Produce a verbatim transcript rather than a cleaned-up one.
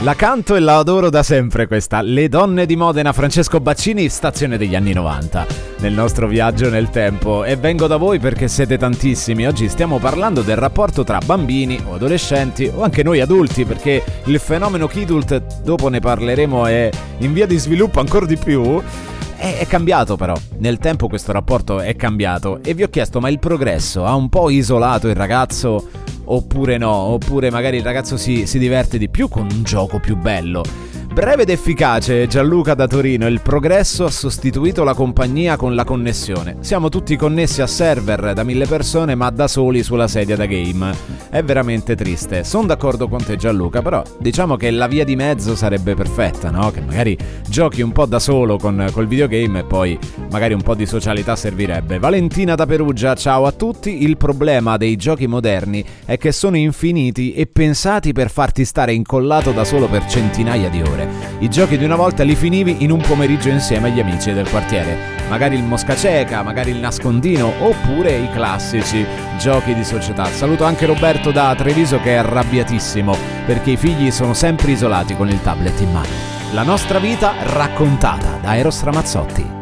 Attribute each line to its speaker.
Speaker 1: La canto e la adoro da sempre questa, Le donne di Modena, Francesco Baccini, stazione degli anni novanta, nel nostro viaggio nel tempo. E vengo da voi perché siete tantissimi. Oggi stiamo parlando del rapporto tra bambini o adolescenti o anche noi adulti, perché il fenomeno Kidult, dopo ne parleremo, è in via di sviluppo ancora di più. È, è cambiato però, nel tempo questo rapporto è cambiato e vi ho chiesto, ma il progresso ha un po' isolato il ragazzo oppure no? Oppure magari il ragazzo si, si diverte di più con un gioco più bello? Breve ed efficace, Gianluca da Torino, il progresso ha sostituito la compagnia con la connessione. Siamo tutti connessi a server da mille persone ma da soli sulla sedia da game. È veramente triste. Sono d'accordo con te Gianluca, però diciamo che la via di mezzo sarebbe perfetta, no? Che magari giochi un po' da solo con col videogame e poi magari un po' di socialità servirebbe. Valentina da Perugia, ciao a tutti. Il problema dei giochi moderni è che sono infiniti e pensati per farti stare incollato da solo per centinaia di ore. I giochi di una volta li finivi in un pomeriggio insieme agli amici del quartiere, magari il mosca cieca, magari il nascondino oppure i classici giochi di società. Saluto anche Roberto da Treviso che è arrabbiatissimo perché i figli sono sempre isolati con il tablet in mano. La nostra vita raccontata da Eros Ramazzotti.